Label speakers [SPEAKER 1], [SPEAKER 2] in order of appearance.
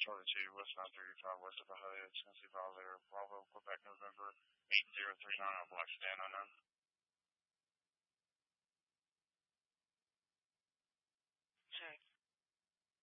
[SPEAKER 1] Charlie 2, westbound 35 west of Hialeah, Tennessee, Violator, Bravo, Quebec, November 8039 on Black Sedan unknown.